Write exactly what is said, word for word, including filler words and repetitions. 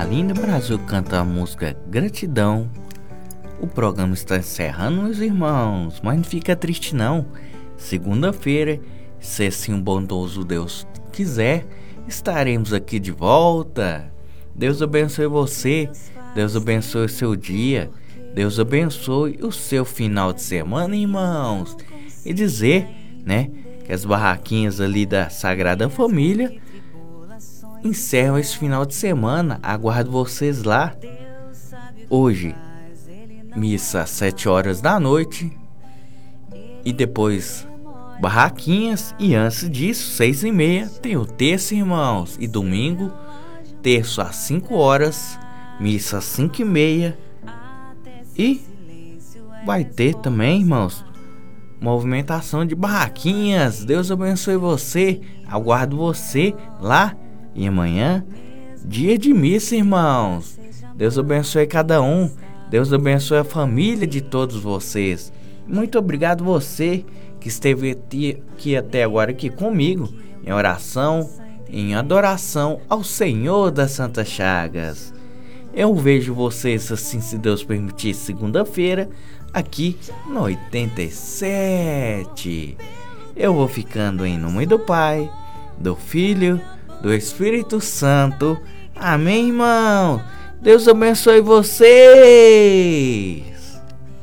Aline Brasil canta a música Gratidão. O programa está encerrando, meus irmãos, mas não fica triste não. Segunda-feira, se assim um bondoso Deus quiser, estaremos aqui de volta. Deus abençoe você, Deus abençoe o seu dia, Deus abençoe o seu final de semana, irmãos. E dizer, né, que as barraquinhas ali da Sagrada Família encerram esse final de semana. Aguardo vocês lá. Hoje, missa às sete horas da noite. E depois, barraquinhas. E antes disso, seis e meia, tem o terço, irmãos. E domingo, terço às cinco horas, missa às cinco e meia. E vai ter também, irmãos, movimentação de barraquinhas. Deus abençoe você. Aguardo você lá. E amanhã, dia de missa, irmãos. Deus abençoe cada um. Deus abençoe a família de todos vocês. Muito obrigado você que esteve aqui até agora aqui comigo, em oração, em adoração ao Senhor das Santas Chagas. Eu vejo vocês, assim, se Deus permitir, segunda-feira, aqui no oitenta e sete. Eu vou ficando em nome do Pai, do Filho, do Espírito Santo. Amém, irmão. Deus abençoe você.